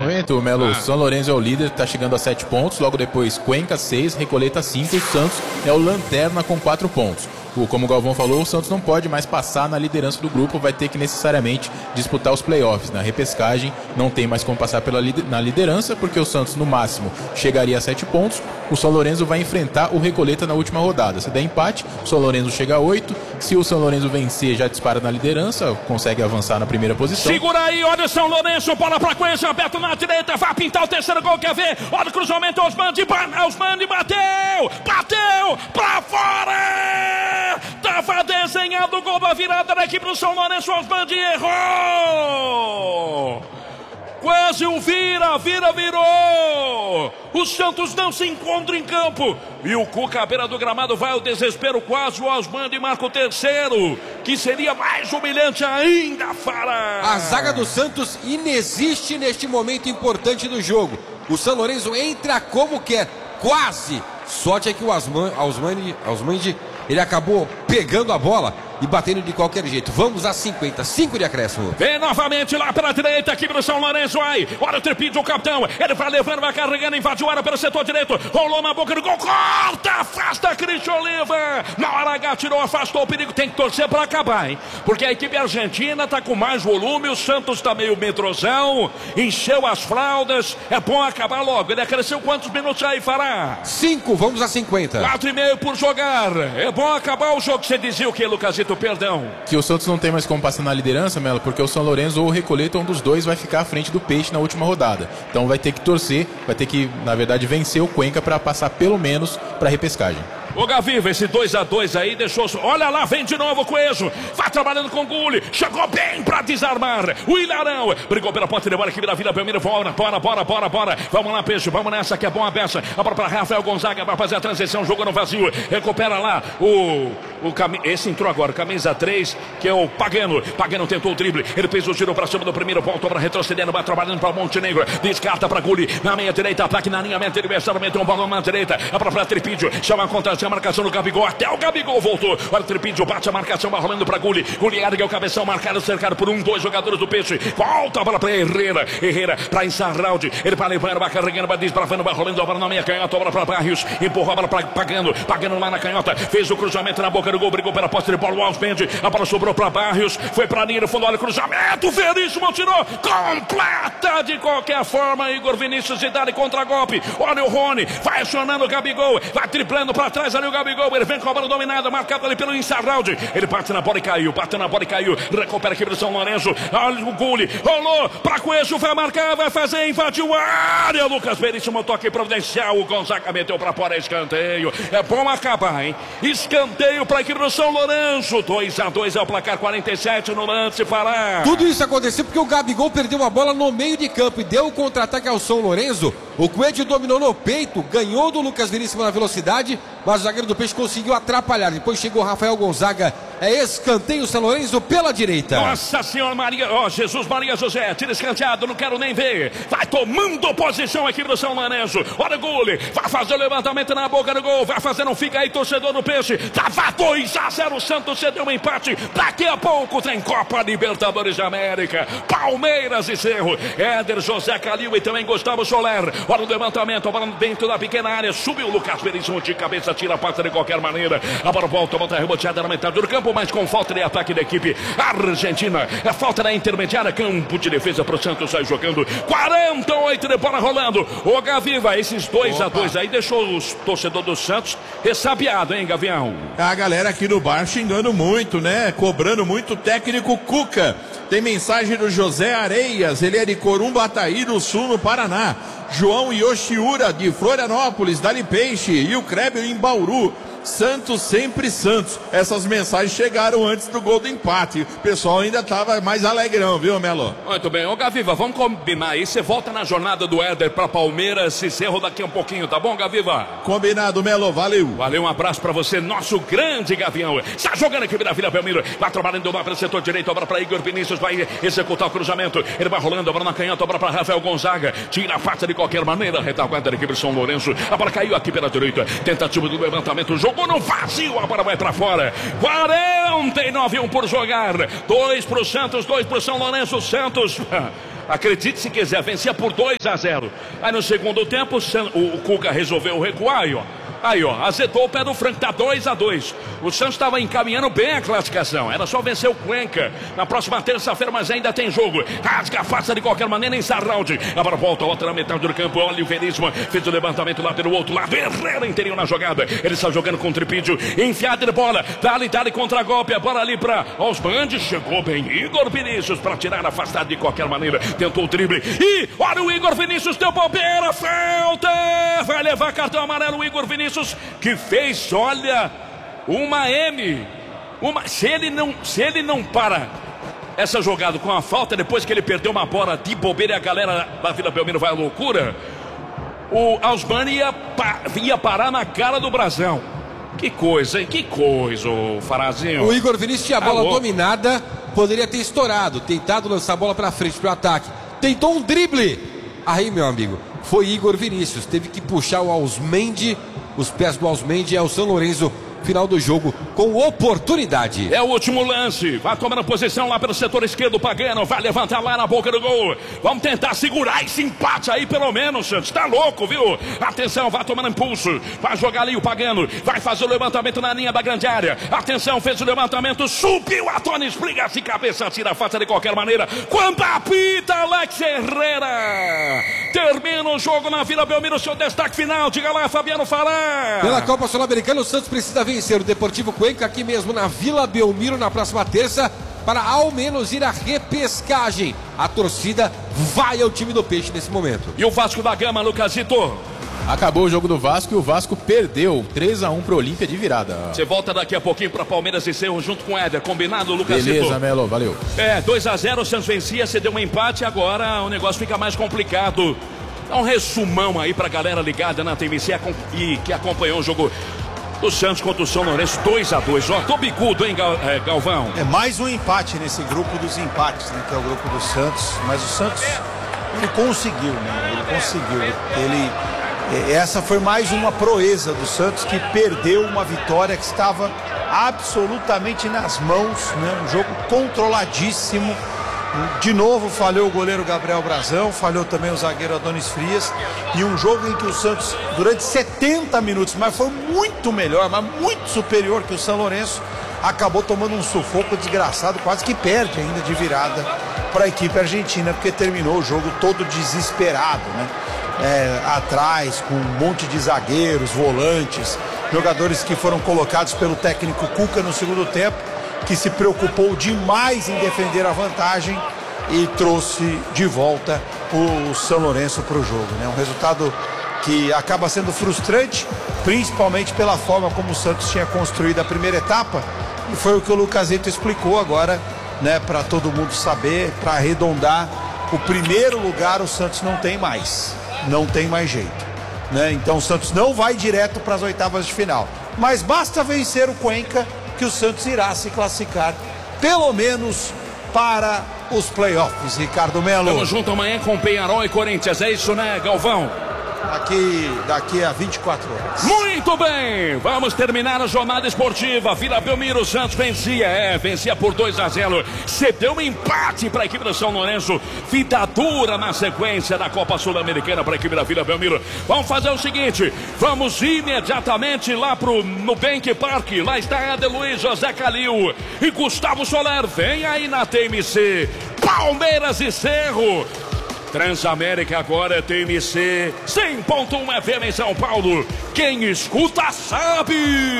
momento, Melo, o São Lourenço é o líder, está chegando a 7 pontos, logo depois Cuenca 6, Recoleta 5, o Santos é o lanterna com 4 pontos. Como o Galvão falou, o Santos não pode mais passar na liderança do grupo, vai ter que necessariamente disputar os playoffs. Na repescagem não tem mais como passar na liderança, porque o Santos no máximo chegaria a 7 pontos. O São Lourenço vai enfrentar o Recoleta na última rodada. Se der empate, o São Lourenço chega a 8. Se o São Lourenço vencer, já dispara na liderança, consegue avançar na primeira posição. Segura aí, olha o São Lourenço, bola pra Coelho, aberto na direita, vai pintar o terceiro gol, quer ver? Olha o cruzamento, Osmani bateu pra fora! Tava desenhado o gol da virada da equipe do São Lourenço, Osmani errou! Quase o virou! O Santos não se encontra em campo. E o Cuca à beira do gramado vai ao desespero. Quase o Osmani marca o terceiro, que seria mais humilhante ainda, Fara. A zaga do Santos inexiste neste momento importante do jogo. O São Lourenço entra como quer, quase. Sorte é que o Osmani, ele acabou pegando a bola e batendo de qualquer jeito. Vamos a 55 de acréscimo. Vem novamente lá pela direita, aqui pro São Lourenço. Olha o Tripídio, o capitão. Ele vai levando, vai carregando, invadiu a área pelo setor direito. Rolou na boca do gol, corta, afasta Cristian Oliva. Na hora H tirou, afastou o perigo. Tem que torcer para acabar, hein? Porque a equipe argentina tá com mais volume. O Santos tá meio metrozão, encheu as fraldas. É bom acabar logo. Ele acresceu quantos minutos aí, Fará? 5, vamos a 50. 4,5 por jogar. É bom acabar o jogo. Você dizia o que, Lucasito? Perdão. Que o Santos não tem mais como passar na liderança, Melo, porque o São Lourenço ou o Recoleta, um dos dois vai ficar à frente do Peixe na última rodada. Então vai ter que torcer, vai ter que, na verdade, vencer o Cuenca para passar pelo menos para a repescagem. Ô Gaviva, esse 2-2 aí deixou... Olha lá, vem de novo o Coelho. Vai trabalhando com o Gulli. Chegou bem pra desarmar. O Ilharão brigou pela ponta de bola aqui da Vila Belmiro. Bora. Vamos lá, Peixe. Vamos nessa que é bom a peça. A bola pra Rafael Gonzaga. Vai fazer a transição. Jogou no vazio. Recupera lá esse entrou agora. Camisa 3, que é o Pagano. Pagano tentou o drible. Ele fez o giro pra cima do primeiro. Voltou pra retrocedendo. Vai trabalhando pra Montenegro. Descarta pra Gulli. Na meia direita. Ataque na linha. Mente adversário. Meteu um balão na direita. A própria Tripídio. Chama a contra a marcação do Gabigol, até o Gabigol voltou. Olha o Tripídio, bate a marcação, vai rolando pra Gulli. Gulli ergue o cabeção, marcado, cercado por 2 jogadores do Peixe. Volta a bola pra Herrera pra Insarralde. Ele vai levando, vai carregando, vai desbravando, vai rolando a bola na meia canhota, a bola pra Barrios, empurrou a bola pra Pagano lá na canhota, fez o cruzamento na boca do gol, brigou pela posse de bola, o Alves, a bola sobrou pra Barrios, foi pra linha do fundo, olha o cruzamento, Veríssimo tirou, completa de qualquer forma, Igor Vinícius de dar contra-golpe. Olha o Rony, vai acionando o Gabigol, vai triplando pra trás ali o Gabigol, ele vem com a bola dominada, marcado ali pelo Insarralde. Ele bate na bola e caiu, recupera aqui pro São Lourenço. Olha o Gulli, rolou pra Coelho, vai marcar, vai fazer, invadiu a área. Lucas Veríssimo, toque providencial. O Gonzaga meteu pra fora, escanteio. É bom acabar, hein? Escanteio pra equipe do São Lourenço. 2-2 é o placar, 47 no lance, Fará. Tudo isso aconteceu porque o Gabigol perdeu a bola no meio de campo e deu o contra-ataque ao São Lourenço. O Coelho dominou no peito, ganhou do Lucas Veríssimo na velocidade, mas o zagueiro do Peixe conseguiu atrapalhar. Depois chegou o Rafael Gonzaga. É escanteio São Lourenço pela direita. Nossa Senhora Maria, Jesus Maria José, tira escanteado, não quero nem ver. Vai tomando posição aqui do São Lourenço. Olha o Gulli, vai fazer o levantamento na boca do gol, vai fazendo, fica aí torcedor do Peixe. Tava 2-0, o Santos cedeu um empate. Daqui a pouco tem Copa Libertadores de América, Palmeiras e Cerro. Éder, José Calil e também Gustavo Soler. Olha o levantamento, a bola dentro da pequena área, subiu o Lucas Veríssimo de cabeça, tira a pata de qualquer maneira. A bola volta reboteada na metade do campo, mas com falta de ataque da equipe argentina. É falta da intermediária, campo de defesa pro Santos, sai jogando 48 de bola rolando. Ô Gaviva, esses 2-2 aí deixou os torcedores do Santos ressabiado, hein, Gavião? A galera aqui no bar xingando muito, né? Cobrando muito o técnico Cuca. Tem mensagem do José Areias, ele é de Corumbataí do Sul, no Paraná. João Yoshiura, de Florianópolis, Dali Peixe. E o Kleber em Bauru. Santos sempre Santos. Essas mensagens chegaram antes do gol do empate. O pessoal ainda estava mais alegrão, viu, Melo? Muito bem. Ô Gaviva, vamos combinar aí. Você volta na jornada do Éder para Palmeiras e Cerro daqui a um pouquinho, tá bom, Gaviva? Combinado, Melo. Valeu. Valeu, um abraço para você, nosso grande Gavião. Está jogando aqui da Vila Belmiro. Vai trabalhando lá pelo setor direito. A bola para Igor Vinícius. Vai executar o cruzamento. Ele vai rolando. A bola na canhota. A bola para Rafael Gonzaga. Tira a faca de qualquer maneira. Retaguarda da equipe de São Lourenço. A bola caiu aqui pela direita. Tentativa do levantamento. Jogou no vazio. A bola vai para fora. 49-1 por jogar. 2 pro Santos, 2 pro São Lourenço. Santos Acredite se quiser, vencia por 2-0. Aí no segundo tempo, o Cuca resolveu recuar aí, ó. Aí, ó, acertou o pé do Franco, tá 2-2. O Santos estava encaminhando bem a classificação. Era só vencer o Cuenca na próxima terça-feira, mas ainda tem jogo. Rasga, faça de qualquer maneira em Sarralde. Agora volta, outra na metade do campo. Olha o Veríssimo, fez o levantamento lá pelo outro lado. Herrera interior na jogada. Ele está jogando com o Tripídio. Enfiada de bola. Dali contra-golpe. A bola ali para Osmand. Chegou bem Igor Vinícius para tirar afastado de qualquer maneira. Tentou o drible. E olha o Igor Vinícius, deu bobeira. Falta. Vai levar cartão amarelo o Igor Vinícius, que fez, olha, uma M. Se ele não para essa jogada com a falta, depois que ele perdeu uma bola de bobeira e a galera da Vila Belmiro vai à loucura, o Osmani ia parar na cara do Brasão. Que coisa, hein? Que coisa, o Farazinho. O Igor Vinícius tinha a bola dominada, poderia ter estourado, tentado lançar a bola para frente, para o ataque. Tentou um drible. Aí, meu amigo, foi Igor Vinícius, teve que puxar o Osmand. Os pés do Osmand, é o São Lourenço, final do jogo, com oportunidade. É o último lance, vai tomando posição lá pelo setor esquerdo, Pagano, vai levantar lá na boca do gol. Vamos tentar segurar esse empate aí pelo menos, Santos, tá louco, viu? Atenção, vai tomando impulso, vai jogar ali o Pagano, vai fazer o levantamento na linha da grande área. Atenção, fez o levantamento, subiu a Tony, espliga-se, cabeça, tira a faça de qualquer maneira. Quando apita Alex Herrera, termina o jogo na Vila Belmiro, seu destaque final, diga lá, Fabiano Fará. Pela Copa Sul-Americana, o Santos precisa vencer o Deportivo Cuenca aqui mesmo na Vila Belmiro na próxima terça para ao menos ir à repescagem. A torcida vai ao time do Peixe nesse momento. E o Vasco da Gama, Lucasito? Acabou o jogo do Vasco e o Vasco perdeu 3-1 pro Olímpia de virada. Você volta daqui a pouquinho para Palmeiras e Cerro junto com o Éder, combinado, Lucasito? Beleza, Melo, valeu. 2-0, o Santos vencia, você deu um empate, agora o negócio fica mais complicado. Dá um resumão aí pra galera ligada na TMC e que acompanhou o jogo do Santos contra o São Lourenço, 2-2. Ó, tô bicudo, hein, Galvão? É mais um empate nesse grupo dos empates, né, que é o grupo do Santos. Mas o Santos, ele conseguiu, né? Ele conseguiu. Essa foi mais uma proeza do Santos, que perdeu uma vitória que estava absolutamente nas mãos, né? Um jogo controladíssimo. De novo falhou o goleiro Gabriel Brazão, falhou também o zagueiro Adonis Frias, e um jogo em que o Santos durante 70 minutos, mas foi muito melhor, mas muito superior que o São Lourenço, acabou tomando um sufoco desgraçado, quase que perde ainda de virada para a equipe argentina, porque terminou o jogo todo desesperado, né? Atrás, com um monte de zagueiros, volantes, jogadores que foram colocados pelo técnico Cuca no segundo tempo, que se preocupou demais em defender a vantagem e trouxe de volta o São Lourenço para o jogo, né? Um resultado que acaba sendo frustrante, principalmente pela forma como o Santos tinha construído a primeira etapa, e foi o que o Lucasito explicou agora, né, para todo mundo saber, para arredondar. O primeiro lugar o Santos não tem mais jeito, né? Então o Santos não vai direto para as oitavas de final, mas basta vencer o Cuenca que o Santos irá se classificar, pelo menos para os playoffs. Ricardo Melo. Tamo junto amanhã com Penharol e Corinthians, é isso, né, Galvão? Daqui a 24 horas. Muito bem, vamos terminar a jornada esportiva. Vila Belmiro, Santos vencia por 2-0. Cedeu um empate para a equipe do São Lourenço. Vida dura na sequência da Copa Sul-Americana para a equipe da Vila Belmiro. Vamos fazer o seguinte, vamos imediatamente lá pro Nubank Park. Lá está Eder Luiz, José Calil e Gustavo Soler. Vem aí na TMC, Palmeiras e Cerro. Transamérica agora é TMC 100.1 FM em São Paulo. Quem escuta sabe.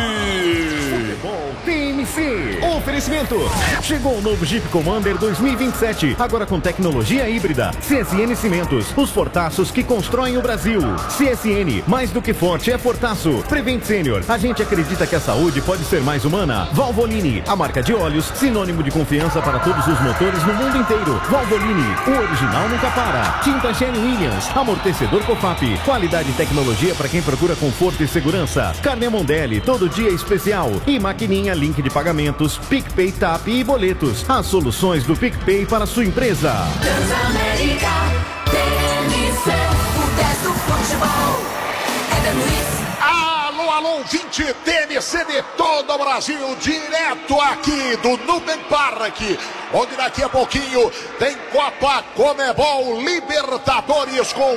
Futebol TMC. Oferecimento. Chegou o novo Jeep Commander 2027. Agora com tecnologia híbrida. CSN Cimentos. Os fortaços que constroem o Brasil. CSN. Mais do que forte é fortaço. Prevent Senior. A gente acredita que a saúde pode ser mais humana. Valvoline. A marca de óleos. Sinônimo de confiança para todos os motores no mundo inteiro. Valvoline. O original nunca para. Tinta Sherwin Williams, amortecedor Cofap, qualidade e tecnologia para quem procura conforto e segurança. Carne Mondelli, todo dia especial. E maquininha, link de pagamentos, PicPay, TAP e boletos. As soluções do PicPay para sua empresa. Transamérica, TMC, o 10 do futebol. Éder Luiz. Alô, ouvinte TMC de todo o Brasil, direto aqui do Nubank Park, onde daqui a pouquinho tem Copa Conmebol Libertadores com